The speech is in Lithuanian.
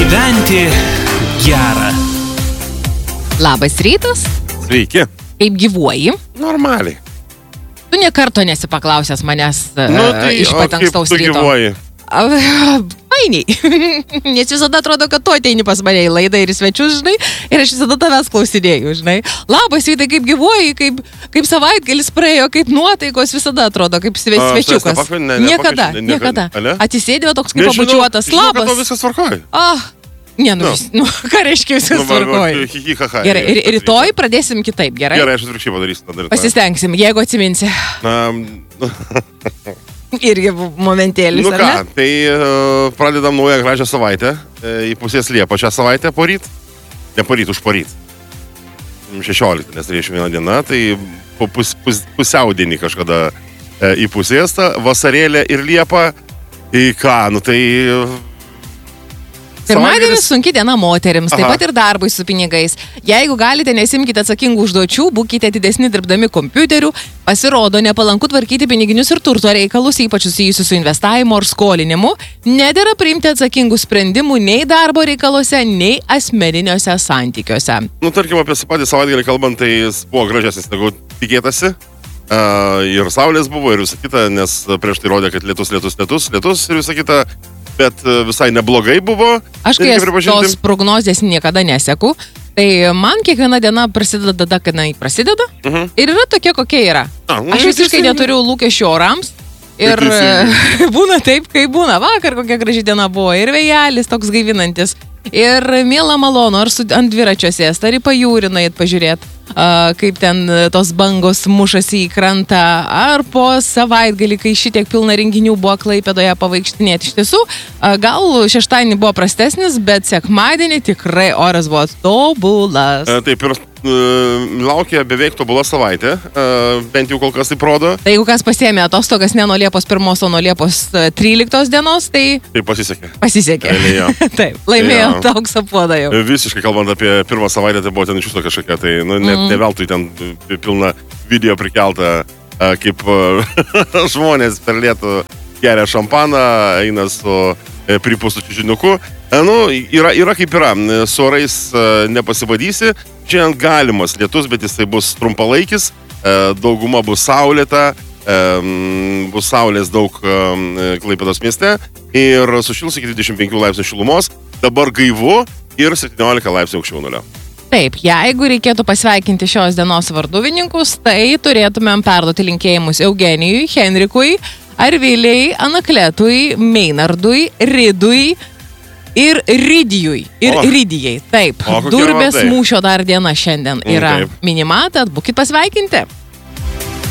Gyventi gera. Labas rytas. Sveiki. Kaip gyvuoji? Normaliai. Tu nekarto nesipaklausęs manęs iš o pat ankstaus kaip tu ryto. gyvuoji? Fainiai. Nes visada atrodo, kad tu ateini pas mane į laidą ir į svečius, žinai, ir aš visada tavęs klausinėjau, žinai. Labas rytai, kaip gyvuoji, kaip savaitgalis praėjo, kaip nuotaikos, visada atrodo, kaip svečiukas. Niekada. Atsisėdėjo toks kaip pabučiuotas. Labas. Žinau, viskas tvarkoja. Ką reiškia viskas tvarkoja? Gerai, ir rytoj pradėsim kitaip, gerai? Gerai, aš atvirkščiai padarysiu. Pasistengsim, jeigu atsiminsi. Irgi momentėlis, ar ne? Tai pradedam naują gražią savaitę. Įpusės Liepą šią savaitę poryt. Ne poryt, už poryt. 16, nes 31 diena, tai po pusiaudienį kažkada įpusės ta vasarėlė ir Liepa. Tai ką, tai... Pirmadienis sunki diena moterims, taip pat ir darbui su pinigais. Jeigu galite, nesimkite atsakingų užduočių, būkite didesni dirbdami kompiuteriu. Pasirodo, nepalanku tvarkyti piniginius ir turto reikalus, ypač susijusius su investavimu ar skolinimu. Nedera priimti atsakingų sprendimų nei darbo reikaluose, nei asmeniniuose santykiuose. Tarkim, apie patį savaitgalį kalbant, tai jis buvo gražesnis negu tikėtasi. Ir saulės buvo, ir visą kitą, nes prieš tai rodė, kad lietus ir visą kitą. Bet visai neblogai buvo. Aš kai tos prognozės niekada neseku, tai man kiekviena diena prasideda tada, kad jinai prasideda, ir yra tokia, kokia yra. Aš visiškai neturiu lūkesčių orams. Ir būna taip, kai būna. Vakar kokia graži diena buvo, ir vėjelis toks gaivinantis. Ir miela malonu, ar ant dviračio sėst, ar į pajūrį nueit pažiūrėt, kaip ten tos bangos mušasi į krantą, ar po savaitgalį, kai šitiek pilna renginių buvo Klaipėdoje pavaikštinėti. Iš tiesų, gal šeštadienį buvo prastesnis, bet sekmadienį tikrai oras buvo tobulas. Taip, ir laukia beveik tobula savaitė, bent jau kol kas taip rodo. Tai jeigu kas pasiėmė atostogas ne nuo Liepos 1, o nuo Liepos 13 dienos, tai... Tai pasisekė. Pasisekė. Taip, laimėjo aukso puodą jau. Visiškai kalbant apie pirmą savaitę, tai buvo ten iš viso kažkokia, tai ne veltui ten pilna video prikelta, kaip žmonės per lietų geria šampaną, eina su pripūstų čiužinuku. Yra kaip yra, su orais nepasivadysi. Šiandien galimas lietus, bet jisai bus trumpalaikis, dauguma bus saulėta, bus saulės daug Klaipėdos mieste ir sušils iki 25 laipsnių šilumos, dabar gaivu ir 17 laipsnių aukščiau nulio. Taip, jeigu reikėtų pasveikinti šios dienos varduvininkus, tai turėtumėm perduoti linkėjimus Eugenijui, Henrikui, Arviliai, Anakletui, Meinardui, Ridui ir Ridijui. Ir Ridijai. Taip, Durbės mūšio dar diena šiandien yra minima, tad būkit pasveikinti.